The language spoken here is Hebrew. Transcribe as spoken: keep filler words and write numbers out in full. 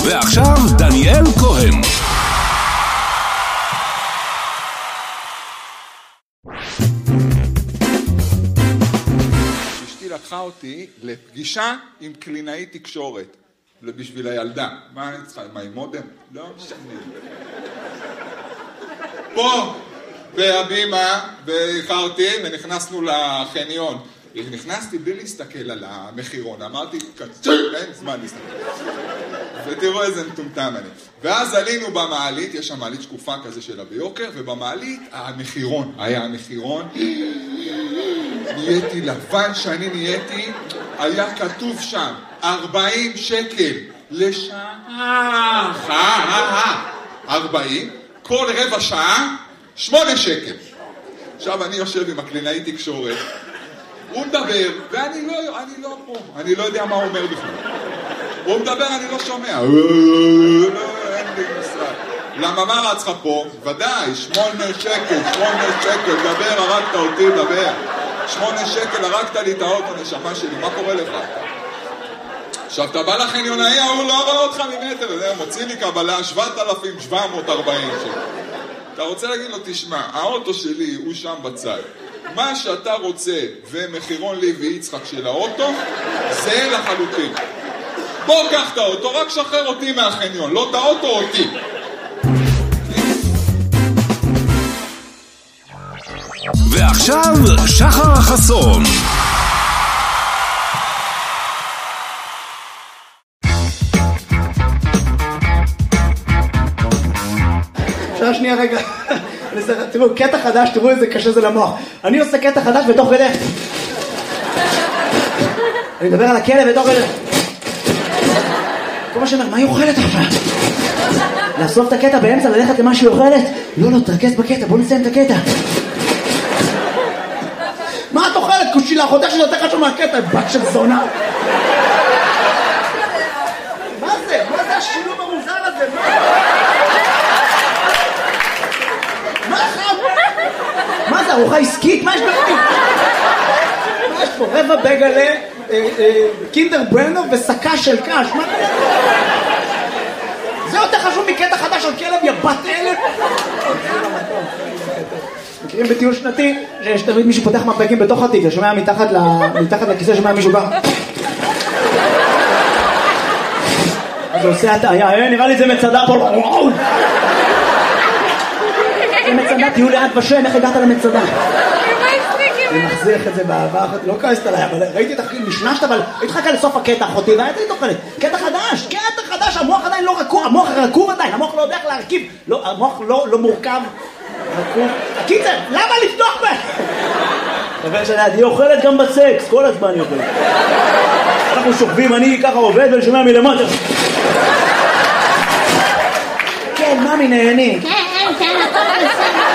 ועכשיו דניאל כהן. אשתי לקחה אותי לפגישה עם קלינאי תקשורת, בשביל הילדה. מה אני צריכה? מה, עם מודם? לא משנה. פה, בהבימה, ואיחרתי, ונכנסנו לחניון. נכנסתי בלי להסתכל על המחירון, אמרתי, קצר, אין זמן להסתכל. ותראו איזה מטומטם אני. ואז עלינו במעלית, יש שם מעלית שקופה כזה שלה ביוקר, ובמעלית המחירון, היה המחירון, נהייתי לבן שאני נהייתי, היה כתוב שם, ארבעים שקל לשעה, ארבעים, כל רבע שעה, שמונה שקל. עכשיו אני יושב עם הקלינאי תקשורת, הוא מדבר, ואני לא, אני לא פה, אני לא יודע מה הוא אומר בכלל. הוא מדבר, אני לא שומע. אין לי משרד. למה מה רצך פה? ודאי, שמונה שקל, שמונה שקל, דבר, הרגת אותי, דבר. שמונה שקל, הרגת לי את האוטו, נשמה שלי, מה קורה לך? עכשיו, אתה בא לחניונאי, הוא לא רואה אותך ממטר, זה מוציא לי קבלה, שבעת אלפים שבע מאות וארבעים שקל. אתה רוצה להגיד לו, תשמע, האוטו שלי הוא שם בצד. מה שאתה רוצה ומחירון לי ויצחק של האוטו, זה לחלוטין. בוא קח את האוטו, רק שחרר אותי מהחניון, לא את האוטו אותי. ועכשיו שחר חסון. שעה שנייה רגע. תראו, קטע חדש, תראו איזה קשה זה למוח. אני עושה קטע חדש בתוך כדי. אני מדבר על הכלב בתוך כדי. כל מה שאומר, מה היא אוכלת עכשיו? לאסוף את הקטע באמצע, ללכת למה שהיא אוכלת? לא, לא, תרכז בקטע, בוא נסיים את הקטע. מה את אוכלת? קושילה, חודש שזה יותר חשוב מהקטע, בת של זונה. מה זה? מה זה השילוב המוזר הזה? מה? מה זה, ארוחה עסקית? מה יש בפנים? מה יש פה? רבע בגלה, קינדר ברנו וסקה של קש. מה קרה? זה יותר חשוב מקטע חדש על כלב, יא בת אלף. מכירים בטיול שנתי שיש תמיד מישהו פותח מפקים בתוך התיק, שומע מתחת לכיסא, שומע מישהו בא. אז הוא עושה הטעיה, נראה לי זה מצדה פה. וואו! זה מצדה, תהיו לאט בשם, איך הגעת למצדה? אני מחזיך את זה באהבה אחת, לא כעסת עליי, אבל ראיתי את אחי, נשנשת, אבל התחכה לסוף הקטע אחותי, והייתי תוכלת, קטע חדש, קטע חדש, המוח עדיין לא רכוב, המוח רכוב עדיין, המוח לא יודע איך להרכיב, המוח לא מורכב, רכוב. הקיצר, למה לפתוח בה? חבר שלי, היא אוכלת גם בסקס, כל הזמן היא אוכלת. אנחנו שוכבים, אני ככה עובד ולשומע מלמטה. כן, ממי נהני. כן, כן, הכל בסדר.